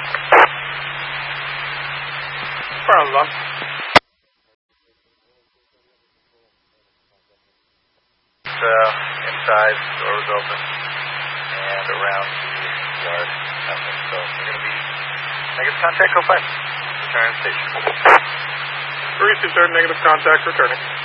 Firearms on. Inside, door was open, and around the yard, nothing. So we're going to be negative contact, go 5. Return to station. Received third negative contact, returning.